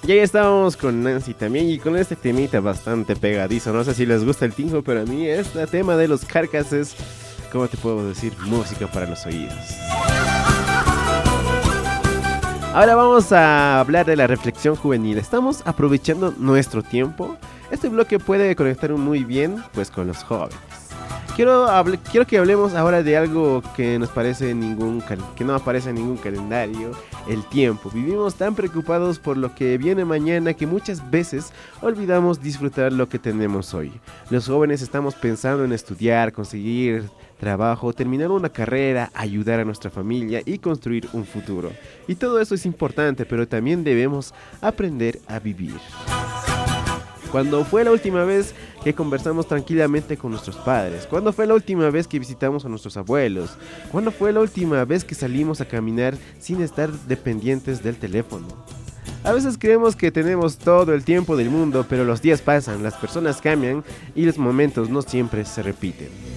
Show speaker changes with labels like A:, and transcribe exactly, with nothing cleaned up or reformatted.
A: Y ahí estábamos con Nancy también y con este temita bastante pegadizo. No sé si les gusta el tingo, pero a mí este tema de los Carcas es, ¿cómo te puedo decir? Música para los oídos. Ahora vamos a hablar de la reflexión juvenil. Estamos aprovechando nuestro tiempo. Este bloque puede conectar muy bien pues con los jóvenes. Quiero, hable, quiero que hablemos ahora de algo que nos parece ningún que no aparece en ningún calendario, el tiempo. Vivimos tan preocupados por lo que viene mañana que muchas veces olvidamos disfrutar lo que tenemos hoy. Los jóvenes estamos pensando en estudiar, conseguir trabajo, terminar una carrera, ayudar a nuestra familia y construir un futuro. Y todo eso es importante, pero también debemos aprender a vivir. ¿Cuándo fue la última vez que conversamos tranquilamente con nuestros padres? ¿Cuándo fue la última vez que visitamos a nuestros abuelos? ¿Cuándo fue la última vez que salimos a caminar sin estar dependientes del teléfono? A veces creemos que tenemos todo el tiempo del mundo, pero los días pasan, las personas cambian y los momentos no siempre se repiten.